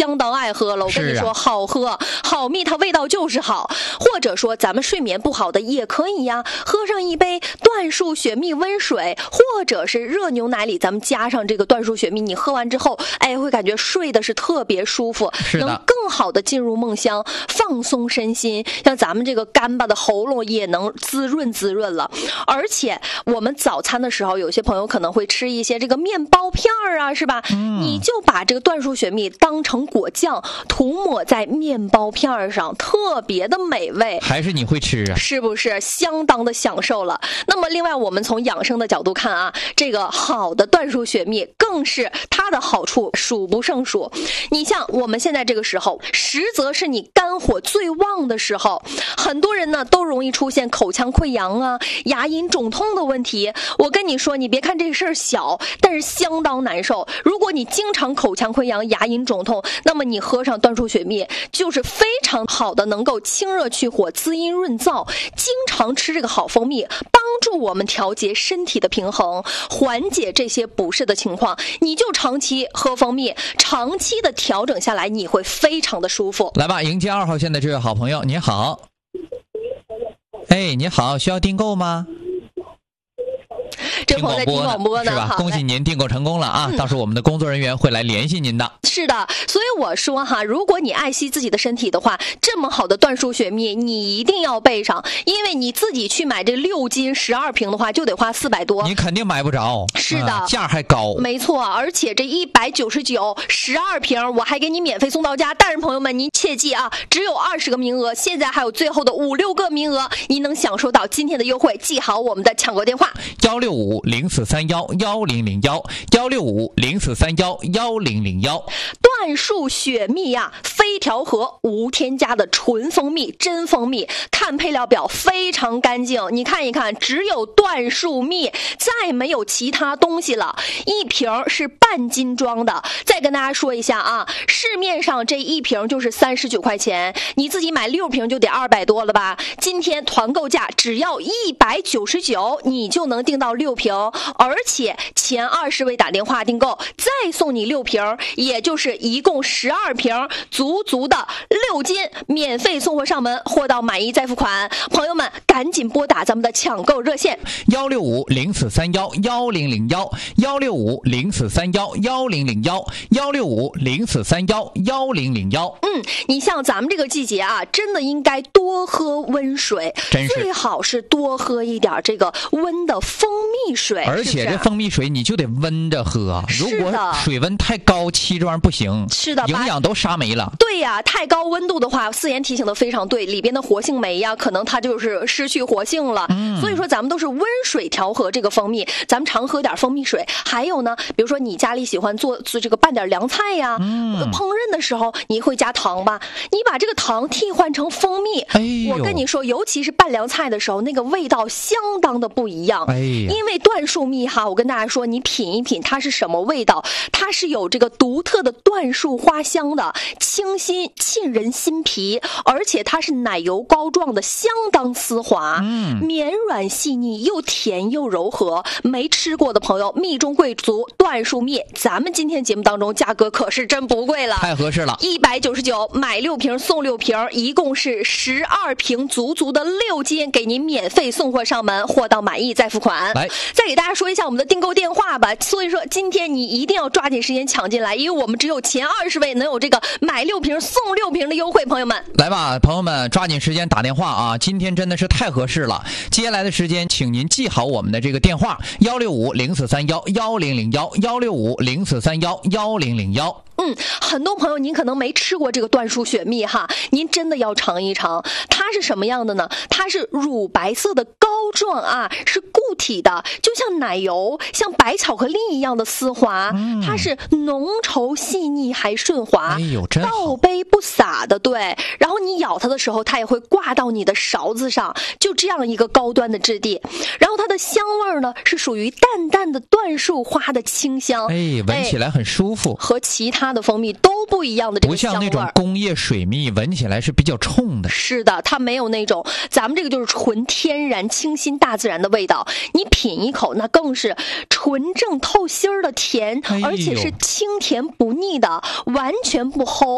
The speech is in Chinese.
相当爱喝了。我跟你说，好喝好蜜，它味道就是好。或者说咱们睡眠不好的也可以呀，喝上一杯椴树雪蜜温水，或者是热牛奶里咱们加上这个椴树雪蜜，你喝完之后，会感觉睡的是特别舒服，能更好的进入梦乡，放松身心。像咱们这个干巴的喉咙也能滋润了。而且我们早餐的时候，有些朋友可能会吃一些这个面包片啊，是吧？你就把这个椴树雪蜜当成果酱，涂抹在面包片上，特别的美味。 还是你会吃啊？ 是不是相当的享受了？那么另外我们从养生的角度看啊，这个好的椴树雪蜜更是它的好处数不胜数。你像我们现在这个时候，实则是你肝火最旺的时候，很多人呢都容易出现口腔溃疡啊、牙龈肿痛的问题。我跟你说，你别看这事儿小，但是相当难受。如果你经常口腔溃疡、牙龈肿痛，那么你喝上椴树雪蜜就是非常好的，能够清热去火、滋阴润燥。经常吃这个好蜂蜜，帮助我们调节身体的平衡，缓解这些不适的情况。你就长期喝蜂蜜，长期的调整下来，你会非常的舒服。 来吧，迎接2号线的这位好朋友，你好。你好，需要订购吗？ 这朋友在听广播呢， 是吧？恭喜您订购成功了啊！到时候我们的工作人员会来联系您的。 是的，所以我说哈，如果你爱惜自己的身体的话，这么好的椴树雪蜜你一定要备上，因为你自己去买这6斤12瓶的话，就得花400多， 你肯定买不着。 是的， 价还高。 没错，而且这199 12瓶，我还给你免费送到家。大人朋友们，您切记啊，只有20个名额，现在还有最后的5、6个名额，您能享受到今天的优惠。记好我们的抢购电话 ：165-0431-1001，165-0431-1001。 椴树雪蜜呀，非调和，无添加的纯蜂蜜，真蜂蜜。看配料表非常干净，你看一看，只有椴树蜜，再没有其他东西了。一瓶是半斤装的。再跟大家说一下啊，市面上这一瓶就是39块钱，你自己买6瓶就得200多了吧？今天团购价只要199，你就能订到6瓶，而且前20位打电话订购再送你6瓶，也就是一共12瓶，足足的6斤，免费送货上门，货到满意再付款。朋友们赶紧拨打咱们的抢购热线 165-0431-1001，165-0431-1001，165-0431-1001。 你像咱们这个季节啊，真的应该多喝温水，最好是多喝一点这个温的蜂蜜水。 而且这蜂蜜水你就得温着喝，如果水温太高，沏这玩意儿不行， 是的， 营养都杀没了。 对呀，太高温度的话，思妍提醒的非常对，里边的活性酶呀，可能它就是失去活性了。所以说咱们都是温水调和这个蜂蜜，咱们常喝点蜂蜜水。还有呢，比如说你家里喜欢做这个拌点凉菜呀，烹饪的时候你会加糖吧？你把这个糖替换成蜂蜜，我跟你说，尤其是拌凉菜的时候，那个味道相当的不一样。因为椴树蜜哈，我跟大家说，你品一品它是什么味道，它是有这个独特的椴树花香的，清新沁人心脾，而且它是奶油膏状的，相当丝滑，绵软细腻，又甜又柔和。没吃过的朋友，蜜中贵族椴树蜜，咱们今天节目当中价格可是真不贵了， 太合适了 ，199买6瓶送6瓶，一共是12瓶，足足的6斤，给您免费送货上门，货到满意再付款。 来， 再给大家说一下我们的订购电话吧。所以说今天你一定要抓紧时间抢进来，因为我们只有前20位能有这个买6瓶送6瓶的优惠，朋友们来吧，朋友们抓紧时间打电话啊！今天真的是太合适了。接下来的时间，请您记好我们的这个电话：165-0431-1001，165-0431-1001。 很多朋友您可能没吃过这个椴树雪蜜哈，您真的要尝一尝。它是什么样的呢？它是乳白色的膏状啊，是固体的，就像奶油、像白巧克力一样的丝滑。它是浓稠细腻还顺滑， 真好， 倒杯不洒的，对。然后你咬它的时候，它也会挂到你的勺子上，就这样一个高端的质地。然后它的香味呢，是属于淡淡的椴树花的清香， 闻起来很舒服， 和其他的蜂蜜都不一样的这个香味， 不像那种工业水蜜，闻起来是比较冲的。 是的，它没有那种，咱们这个就是纯天然清新大自然的味道。你品一口，那更是纯正透心儿的甜，而且是清甜不腻的，完全不齁。